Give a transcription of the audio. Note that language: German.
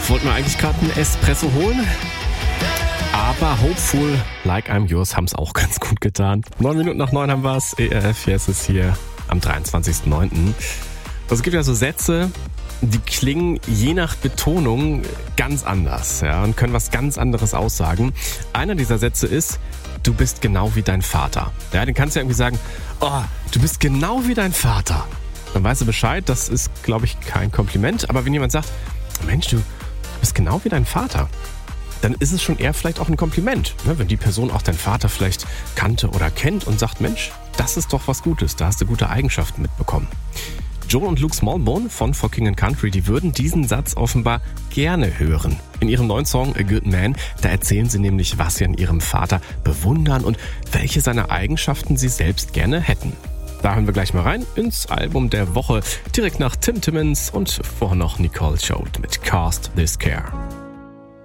Wollten wir eigentlich gerade einen Espresso holen? Aber Hopeful, Like I'm Yours, haben es auch ganz gut getan. 9 Minuten nach 9 haben wir es. ERF, hier ist es hier am 23.09. Es gibt ja so Sätze, die klingen je nach Betonung ganz anders, ja, und können was ganz anderes aussagen. Einer dieser Sätze ist: Du bist genau wie dein Vater. Ja, den kannst du ja irgendwie sagen: Oh, du bist genau wie dein Vater. Dann weißt du Bescheid, das ist, glaube ich, kein Kompliment. Aber wenn jemand sagt: Mensch, du bist genau wie dein Vater, dann ist es schon eher vielleicht auch ein Kompliment. Ne? Wenn die Person auch deinen Vater vielleicht kannte oder kennt und sagt: Mensch, das ist doch was Gutes, da hast du gute Eigenschaften mitbekommen. Joel und Luke Smallbone von For King & Country, die würden diesen Satz offenbar gerne hören. In ihrem neuen Song A Good Man, da erzählen sie nämlich, was sie an ihrem Vater bewundern und welche seiner Eigenschaften sie selbst gerne hätten. Da hören wir gleich mal rein ins Album der Woche, direkt nach Tim Timmons und vorher noch Nicole Scholt mit Cast This Care.